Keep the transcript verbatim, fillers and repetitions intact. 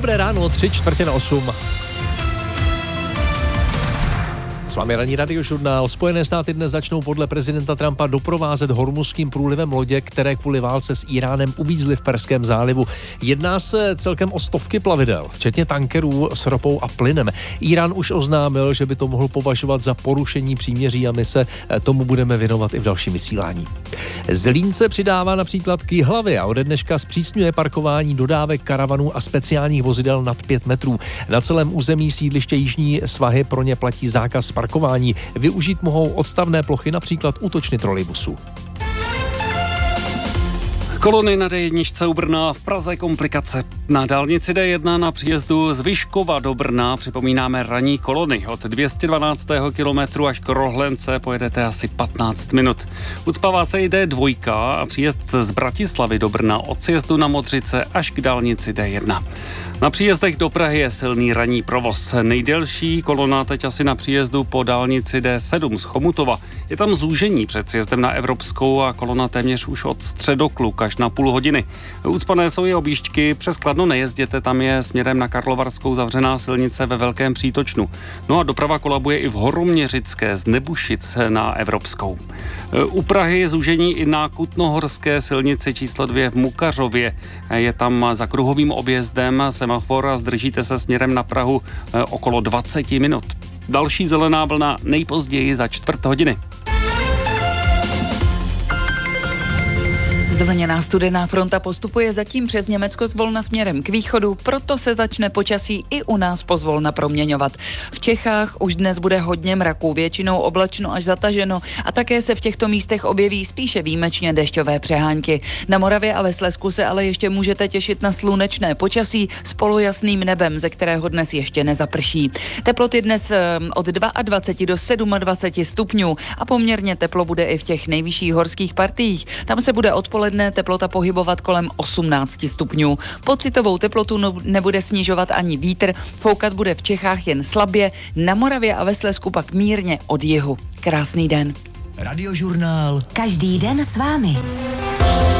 Dobré ráno, tři čtvrtě na osm. S vámi ranní radiožurnál. Spojené státy dnes začnou podle prezidenta Trumpa doprovázet hormuzským průlivem lodě, které kvůli válce s Íránem uvízly v Perském zálivu. Jedná se celkem o stovky plavidel, včetně tankerů s ropou a plynem. Írán už oznámil, že by to mohl považovat za porušení příměří a my se tomu budeme věnovat i v dalším vysílání. Zlín se přidává například k Jihlavě a ode dneška zpřísňuje parkování dodávek karavanů a speciálních vozidel nad pět metrů. Na celém území sídliště Jižní Svahy pro ně platí zákaz parkování. Využít mohou odstavné plochy, například útočny trolejbusů. Kolony na dé jedna u Brna, v Praze komplikace. Na dálnici dé jedna na příjezdu z Vyškova do Brna připomínáme ranní kolony. Od dvě stě dvanáctého kilometru až k Rohlence pojedete asi patnáct minut. Ucpává se i dé dva a příjezd z Bratislavy do Brna od sjezdu na Modřice až k dálnici dé jedna. Na příjezdech do Prahy je silný ranní provoz. Nejdelší kolona teď asi na příjezdu po dálnici dé sedm z Chomutova. Je tam zúžení před sjezdem na Evropskou a kolona téměř už od Středokluk až na půl hodiny. Ucpané jsou i objížďky, přes Kladno nejezděte, tam je směrem na Karlovarskou zavřená silnice ve Velkém Přítočnu. No a doprava kolabuje i v Horoměřické z Nebušic na Evropskou. U Prahy je zúžení i na Kutnohorské silnici číslo dvě v Mukařově. Je tam za kruhovým objezdem semafor a zdržíte se směrem na Prahu okolo dvacet minut. Další zelená vlna nejpozději za čtvrt hodiny. Zvlněná studená fronta postupuje zatím přes Německo zvolna směrem k východu, proto se začne počasí i u nás pozvolna proměňovat. V Čechách už dnes bude hodně mraků, většinou oblačno až zataženo a také se v těchto místech objeví spíše výjimečně dešťové přehánky. Na Moravě a ve Slezsku se ale ještě můžete těšit na slunečné počasí s polojasným nebem, ze kterého dnes ještě nezaprší. Teploty dnes od dvacet dva do dvacet sedm stupňů a poměrně teplo bude i v těch nejvyšších horských partiích. Tam se bude odpoledne teplota pohybovat kolem osmnáct stupňů. Pocitovou teplotu nebude snižovat ani vítr, foukat bude v Čechách jen slabě, na Moravě a ve Slezsku pak mírně od jihu. Krásný den. Radiožurnál. Každý den s vámi.